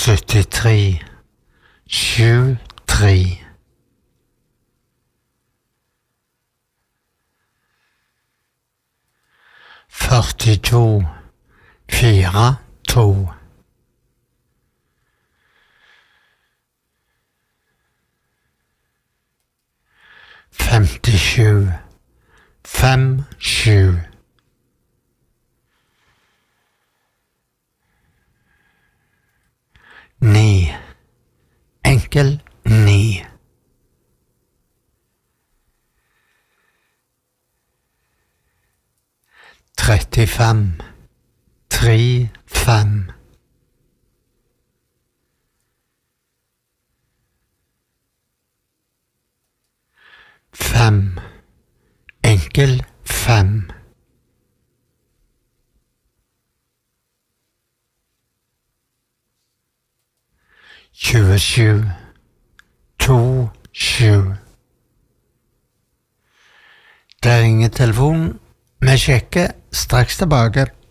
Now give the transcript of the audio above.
73 73 42 42 57 57 9 enkel 9 35 35 5 enkel 5 27 27 Det ringer telefonen. Vi sjekker straks tilbake.